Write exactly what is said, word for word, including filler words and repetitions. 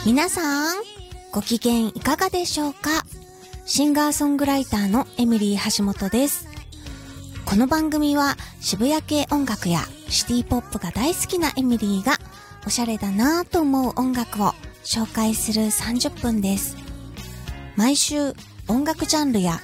皆さん、ご機嫌いかがでしょうか？シンガーソングライターのエミリー橋本です。この番組は渋谷系音楽やシティポップが大好きなエミリーがおしゃれだなぁと思う音楽を紹介するさんじゅっぷんです。毎週音楽ジャンルや